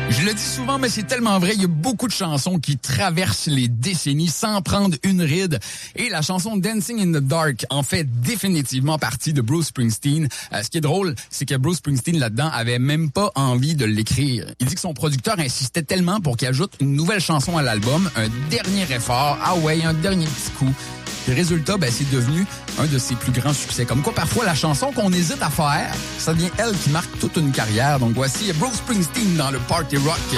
Je le dis souvent, mais c'est tellement vrai. Il y a beaucoup de chansons qui traversent les décennies sans prendre une ride. Et la chanson Dancing in the Dark en fait définitivement partie de Bruce Springsteen. Ce qui est drôle, c'est que Bruce Springsteen, là-dedans, avait même pas envie de l'écrire. Il dit que son producteur insistait tellement pour qu'il ajoute une nouvelle chanson à l'album, un dernier effort, un dernier petit coup. Le résultat, c'est devenu un de ses plus grands succès. Comme quoi, parfois, la chanson qu'on hésite à faire, ça devient elle qui marque toute une carrière. Donc voici Bruce Springsteen dans le Party Rock.